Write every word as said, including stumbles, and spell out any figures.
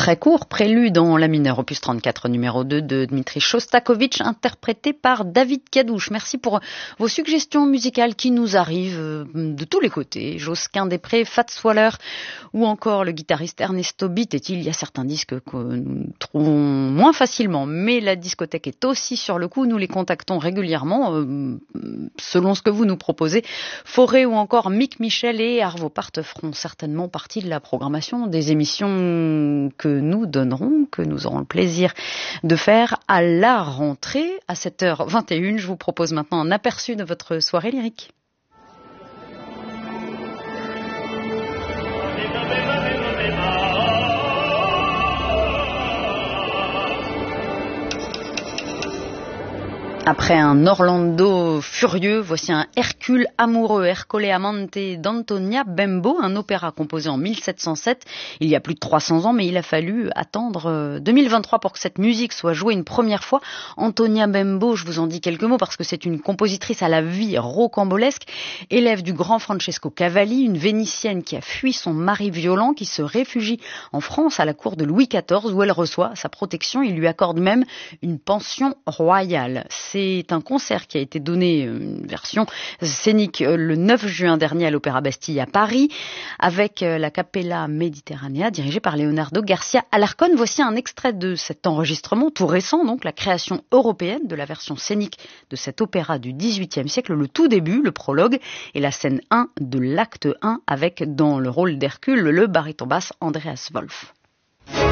très court prélude en la mineure, opus trente-quatre, numéro deux de Dmitri Shostakovich, interprété par David Kadouche. Merci pour vos suggestions musicales qui nous arrivent de tous les côtés. Josquin Després, Fats Waller ou encore le guitariste Ernesto Bitetti. Il y a certains disques que nous trouvons moins facilement, mais la discothèque est aussi sur le coup. Nous les contactons régulièrement euh, selon ce que vous nous proposez. Forêt ou encore Mick Michel et Arvo Part feront certainement partie de la programmation des émissions que nous donnerons, que nous aurons le plaisir de faire à la rentrée à sept heures vingt et une. Je vous propose maintenant un aperçu de votre soirée lyrique. Après un Orlando furieux, voici un Hercule amoureux, Ercole Amante d'Antonia Bembo, un opéra composé en mille sept cent sept, il y a plus de trois cents ans, mais il a fallu attendre deux mille vingt-trois pour que cette musique soit jouée une première fois. Antonia Bembo, je vous en dis quelques mots parce que c'est une compositrice à la vie rocambolesque, élève du grand Francesco Cavalli, une Vénitienne qui a fui son mari violent, qui se réfugie en France à la cour de Louis quatorze, où elle reçoit sa protection. Il lui accorde même une pension royale. C'est C'est un concert qui a été donné, une version scénique, le neuf juin dernier à l'Opéra Bastille à Paris, avec la Capella Mediterranea, dirigée par Leonardo Garcia Alarcón. Voici un extrait de cet enregistrement, tout récent, donc la création européenne de la version scénique de cet opéra du dix-huitième siècle, le tout début, le prologue, et la scène un de l'acte un, avec dans le rôle d'Hercule le baryton basse Andreas Wolf.